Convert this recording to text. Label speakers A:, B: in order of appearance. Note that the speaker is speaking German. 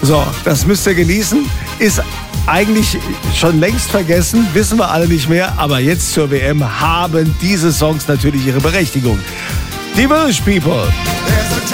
A: So, das müsst ihr genießen. Ist eigentlich schon längst vergessen, wissen wir alle nicht mehr. Aber jetzt zur WM haben diese Songs natürlich ihre Berechtigung. Die Village People.